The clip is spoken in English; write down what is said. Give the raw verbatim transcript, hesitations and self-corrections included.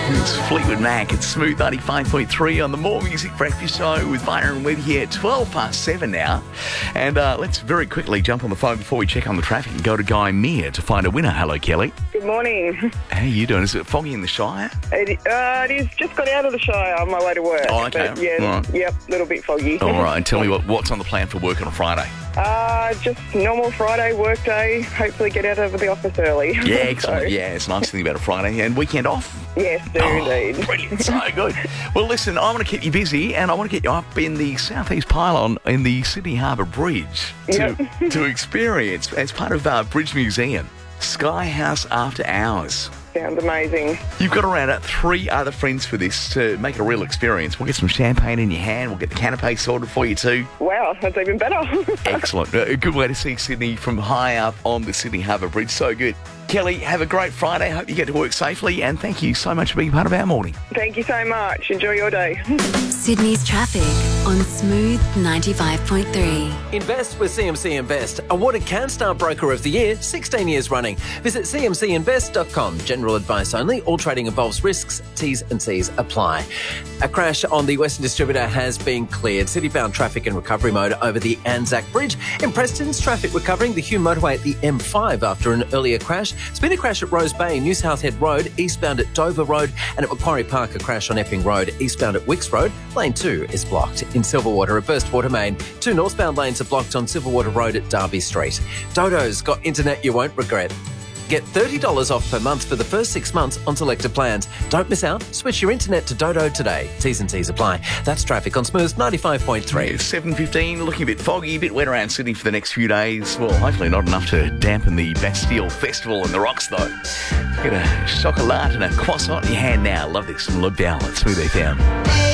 It's Fleetwood Mac. It's Smooth ninety-five point three on the More Music Breakfast Show with Byron Webb here at twelve past seven now. And uh, let's very quickly jump on the phone before we check on the traffic and go to Guy Meir to find a winner. Hello, Kelly. Good morning. How are you doing? Is it foggy in the Shire? It, uh, it is just got out of the Shire on my way to work. Oh, okay. But yeah, Right. Yep, a little bit foggy. All right. And tell me what, what's on the plan for work on a Friday? Uh, just normal Friday work day. Hopefully get out of the office early. Yeah, excellent. So, Yeah, it's a nice thing about a Friday. And weekend off? Yes, do Oh, indeed. brilliant. So good. Well, listen, I want to keep you busy and I want to get you up in the Southeast Pylon in the Sydney Harbour Bridge to, Yep. to experience, as part of our Bridge Museum, Sky House After Hours. Sounds amazing. You've got around uh, three other friends for this to make it a real experience. We'll get some champagne in your hand. We'll get the canapé sorted for you too. Wow, that's even better. Excellent. A good way to see Sydney from high up on the Sydney Harbour Bridge. So good. Kelly, have a great Friday. Hope you get to work safely. And thank you so much for being part of our morning. Thank you so much. Enjoy your day. Sydney's traffic on Smooth ninety-five point three. Invest with C M C Invest, awarded CanStar Broker of the Year, sixteen years running. Visit c m c invest dot com. General advice only. All trading involves risks. T's and C's apply. A crash on the Western Distributor has been cleared. City-bound traffic in recovery mode over the Anzac Bridge. In Preston's traffic recovering the Hume motorway at the M five after an earlier crash. It's been a crash at Rose Bay, New South Head Road, eastbound at Dover Road, and at Macquarie Park, a crash on Epping Road, eastbound at Wicks Road. Lane two is blocked. In Silverwater, a burst water main. Two northbound lanes are blocked on Silverwater Road at Derby Street. Dodo's got internet you won't regret. Get thirty dollars off per month for the first six months on selected plans. Don't miss out. Switch your internet to Dodo today. T's and C's apply. That's traffic on Smooth ninety-five point three. It's seven fifteen, looking a bit foggy, a bit wet around Sydney for the next few days. Well, hopefully not enough to dampen the Bastille Festival in the rocks, though. Get a chocolate and a croissant in your hand now. Love this from Love Down at Smooth F M.